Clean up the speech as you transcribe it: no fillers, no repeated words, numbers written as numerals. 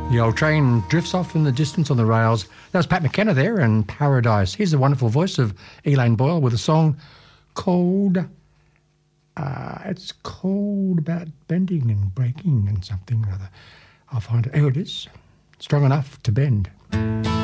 The old train drifts off in the distance on the rails. That was Pat McKenna there and Paradise. Here's the wonderful voice of Elaine Boyle with a song called, it's called about bending and breaking and something or other. I'll find it. Here it is. Strong Enough to Bend.